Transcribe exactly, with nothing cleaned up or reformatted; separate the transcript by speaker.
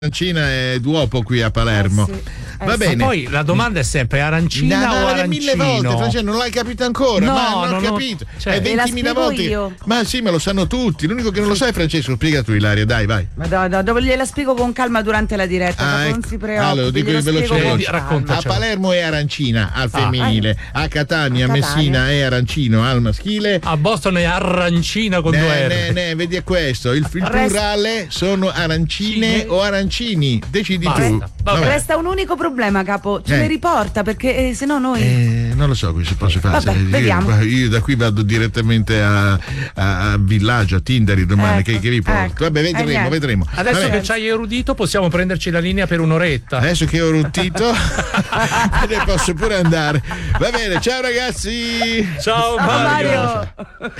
Speaker 1: arancina è duopo qui a Palermo.
Speaker 2: Eh sì, eh
Speaker 1: Va
Speaker 2: sì.
Speaker 1: bene.
Speaker 3: Poi la domanda è sempre arancina
Speaker 1: No, no,
Speaker 3: o
Speaker 1: le mille volte,
Speaker 3: arancino?
Speaker 1: Francesco, non l'hai capito ancora.
Speaker 3: No,
Speaker 1: ma non ho
Speaker 3: non ho-
Speaker 1: capito.
Speaker 3: cioè,
Speaker 1: è
Speaker 2: ve la
Speaker 1: ventimila
Speaker 2: spiego
Speaker 1: volte.
Speaker 2: io.
Speaker 1: Ma sì, ma lo sanno tutti. L'unico che non lo sai, Francesco, spiega tu, Ilaria, dai, vai.
Speaker 2: Ma da, da, dove gliela spiego con calma durante la diretta,
Speaker 1: Ah,
Speaker 2: Capo, non
Speaker 1: ecco.
Speaker 2: si preoccupi,
Speaker 1: Allora, lo dico
Speaker 2: glielo
Speaker 1: in veloce,
Speaker 2: spiego con
Speaker 1: veloce.
Speaker 2: calma.
Speaker 3: Racconta.
Speaker 1: A Palermo è arancina al femminile, a Catania,
Speaker 2: A Catania.
Speaker 1: Messina è arancino al maschile.
Speaker 3: A Boston è arancina con due
Speaker 1: Ne,
Speaker 3: R.
Speaker 1: ne, ne, vedi è questo. Il, il
Speaker 2: Rest-
Speaker 1: plurale sono arancine
Speaker 3: Sì.
Speaker 1: o arancini. Decidi
Speaker 3: Basta.
Speaker 1: tu.
Speaker 3: Vabbè.
Speaker 1: Vabbè.
Speaker 2: Resta un unico problema, Capo, ce
Speaker 1: Eh.
Speaker 2: le riporta perché eh, se no noi...
Speaker 1: Eh, non lo so come si possa fare.
Speaker 2: Vabbè,
Speaker 1: Io-
Speaker 2: vediamo.
Speaker 1: Io, da qui vado direttamente a, a, a Villaggio, a Tindari domani.
Speaker 2: Ecco,
Speaker 1: che, che vi porto?
Speaker 2: ecco.
Speaker 1: Vabbè,
Speaker 2: Eh,
Speaker 1: vedremo,
Speaker 2: niente.
Speaker 1: vedremo.
Speaker 3: Adesso
Speaker 1: Vabbè.
Speaker 3: che c'hai erudito possiamo prenderci la linea per un'oretta.
Speaker 1: Adesso che ho ruttito, ne posso pure andare. Va bene, ciao ragazzi.
Speaker 3: Ciao
Speaker 2: Ciao
Speaker 3: Mario.
Speaker 2: Mario!